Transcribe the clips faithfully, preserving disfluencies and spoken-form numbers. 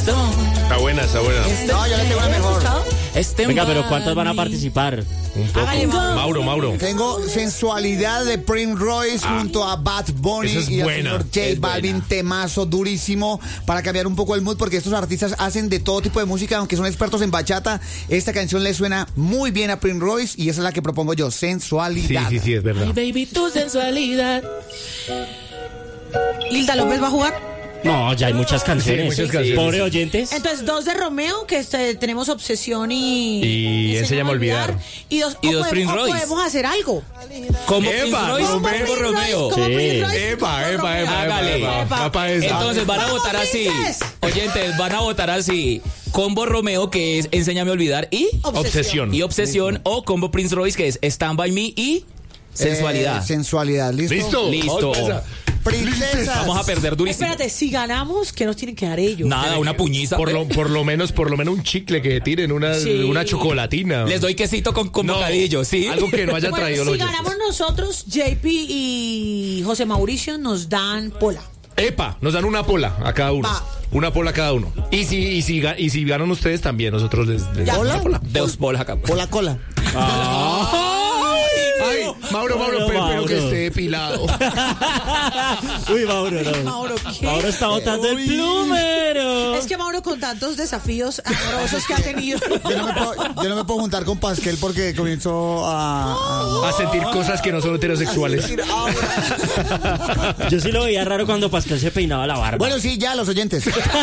Está buena, está buena. No, yo le tengo una mejor. Este Venga, pero ¿cuántos van a participar? Un poco. Hágale, Mauro, Mauro. Tengo Sensualidad de Prince Royce Ah, junto a Bad Bunny esa es y al buena, señor J es Balvin, buena. temazo durísimo para cambiar un poco el mood, porque estos artistas hacen de todo tipo de música, aunque son expertos en bachata. Esta canción le suena muy bien a Prince Royce y esa es la que propongo yo, Sí, Sensualidad. sí, sí, es verdad. Ay, baby, tu sensualidad. Hilda López va a jugar. No, ya hay muchas canciones. Sí, muchas canciones. Pobre oyentes. Entonces, dos de Romeo, que este, tenemos Obsesión y... Y Enséñame a olvidar. Y dos, Y o dos podemos, Prince o Royce. podemos hacer algo. Como Epa, Prince Royce, Romeo. como Prince Romeo. Royce, como Sí. Prince Royce, Epa, como epa, Romeo. epa, Hágale. epa, Epa. va pa' esa. Entonces van a ¡Vamos, votar así. Princess! Oyentes, van a votar así. Combo Romeo, que es Enséñame a olvidar, y Obsesión. y Obsesión, o Combo Prince Royce, que es Stand By Me y Sensualidad. Eh, sensualidad, ¿listo? ¿Listo? Listo. Vamos, pasa. Princesas. Vamos a perder durísimo. Espérate, si ganamos, ¿qué nos tienen que dar ellos? Nada, una puñiza. Por lo, por lo menos, por lo menos un chicle que tiren, una, Sí. una chocolatina. Les doy quesito con, con No, bocadillo, ¿sí? Algo que no haya Bueno, traído si los ganamos nosotros, J P y José Mauricio nos dan pola. Epa, nos dan una pola a cada uno. Va. Una pola a cada uno. Y si, y si, ga- y si ganan ustedes también, nosotros les, les damos ¿Pola? una pola. Dos bolas acá. Por la cola. Ay, Mauro, Mauro, Mauro, pero, pero que Mauro. esté depilado. Uy, Mauro, no. Mauro, ¿qué? Mauro está botando el plumero. Es que Mauro, con tantos desafíos amorosos que ha tenido. Yo no, me puedo, yo no me puedo juntar con Pasquel porque comienzo a... A sentir cosas que no son heterosexuales. Yo sí lo veía raro cuando Pascal se peinaba la barba. Bueno, sí, ya, los oyentes.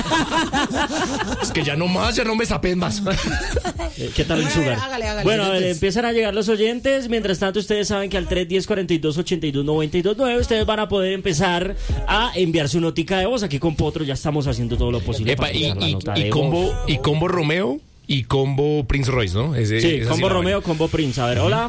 Es que ya no más, ya no me sapen más. Eh, ¿Qué tal el Bueno, sugar? hágale, hágale, bueno, a ver, oyentes. empiezan a llegar los oyentes. Mientras tanto, ustedes saben que al tres uno cero, cuatro dos, ocho dos, nueve dos nueve ustedes van a poder empezar a enviar su notica de voz. Aquí con Potro ya estamos haciendo todo lo posible Epa, para y, enviar la y, nota y de combo, voz. y combo Romeo y combo Prince Royce, ¿no? Ese, Sí, esa combo la Romeo, buena. combo Prince. A ver, hola.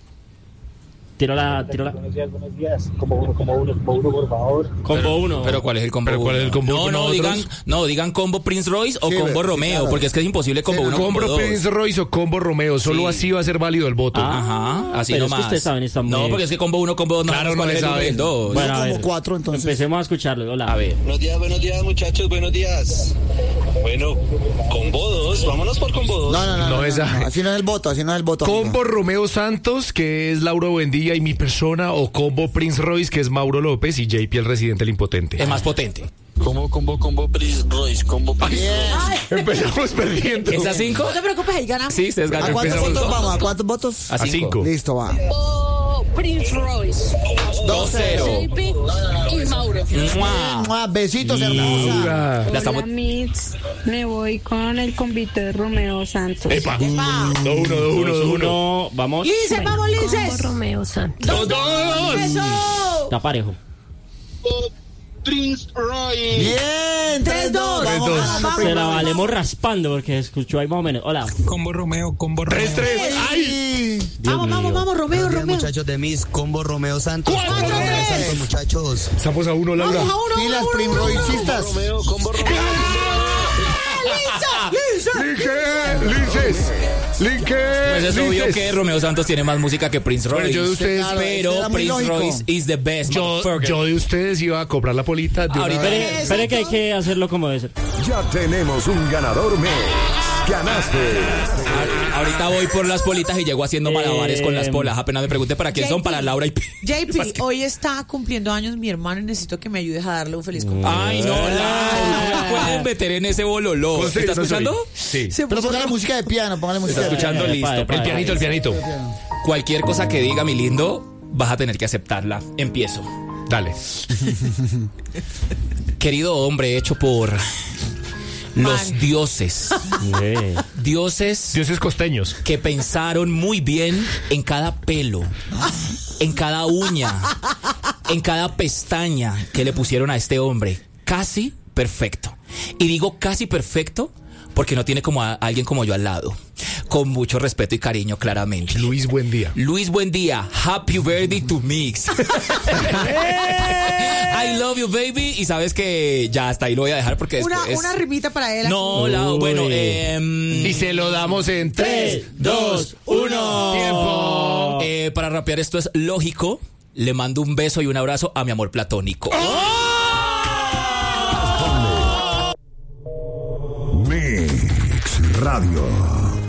Tiro la, tiro la. Buenos días, buenos días. Como uno, como uno, como uno, por favor. Combo uno. Pero ¿cuál es el combo? Pero ¿cuál es el combo No, con no, nosotros? digan, no, digan combo Prince Royce o Sí, combo sí, Romeo, claro. porque es que es imposible combo Sí, uno, Combo combo dos. Prince Royce o combo Romeo, solo Sí. así va a ser válido el voto. Ah, Ajá, así pero es que nomás. ustedes saben, están No, muy- porque es que combo uno, combo dos, no Claro, sabemos no cuál le es el uno y saben. el dos. Bueno, a como ver, cuatro, entonces. empecemos a escucharlo. Hola. A ver. Buenos días, buenos días, muchachos, buenos días. Bueno, combo dos, vámonos por combo dos. No, no, no, No, no, esa- no, no, así no es el voto, así no es el voto. Combo amigo. Romeo Santos, que es Laura Buendía y mi persona, o combo Prince Royce, que es Mauro López y J P el residente el impotente. Es más potente. Combo, combo, combo, Prince Royce, combo, Prince Empezamos perdiendo. ¿Es a cinco? No te preocupes, ahí ganamos. Sí, se ¿A desgana. cuántos Empezamos votos dos. vamos? ¿A cuántos votos? A A cinco. Listo, va. Prince Royce, dos cero. J P y Mauro. ¡Mua! Mua, Besitos, hermosa. Dura. La estamos... Hola, Mix. Me voy con el convite de Romeo Santos. Epa. dos uno, dos uno, dos uno. Uno, vamos. Lince, vamos, Combo Linces. Romeo Santos. Dos, dos. Eso. Está parejo. Prince Royce. Bien, tres dos. tres, Vamos dos. ganando, Se la Prince. valemos raspando porque escuchó ahí más o menos. Hola. Combo Romeo, combo Tres, tres. ¡Ay! Sí. Dios Vamos, vamos, mío. vamos, Romeo, Buenos días, Romeo. muchachos de Miss, combo Romeo Santos. Cuatro, Combo Romeo tres. Santos, muchachos. Estamos a uno, Laura. Vamos a uno, Pilas, uno, Prince uno, uno. Roycistas. Romeo, combo Romeo. Linke, Linces, Linke, Pues es obvio Linces. que Romeo Santos tiene más música que Prince Bueno, Royce. yo de ustedes- Claro, pero era muy Prince lógico. Royce is the best. Yo, motherfucker. yo de ustedes iba a cobrar la polita de una Ahorita- vez. Espere, espere que hay que hacerlo como debe ser. Ya tenemos un ganador mes. Ganaste. A- Ahorita voy por las politas y llego haciendo malabares con las polas. Apenas me pregunte para quién son, para Laura y... J P, hoy está cumpliendo años mi hermano y necesito que me ayudes a darle un feliz cumpleaños. Ay, no, Laura, no me pueden meter en ese bololó. José, ¿Estás no soy. escuchando? Sí. Se Pero puso- póngale música de piano, póngale música ¿Estás de piano. escuchando? Epa, Listo. epa, El pianito, el pianito. Cualquier cosa que diga mi lindo, vas a tener que aceptarla. Empiezo. Dale. Querido hombre hecho por los Man. dioses. Eh, Dioses Dioses costeños. que pensaron muy bien en cada pelo, en cada uña, en cada pestaña que le pusieron a este hombre. Casi perfecto. Y digo casi perfecto porque no tiene como a alguien como yo al lado. Con mucho respeto y cariño, claramente. Luis Buendía. Luis Buendía, happy birthday to Mix. I love you, baby. Y sabes que ya hasta ahí lo voy a dejar porque Una, después... una rimita para él. No, la, Uy. bueno, eh, Y se lo damos en tres, dos, uno. Tiempo. eh, para rapear esto es lógico. Le mando un beso y un abrazo a mi amor platónico. Radio.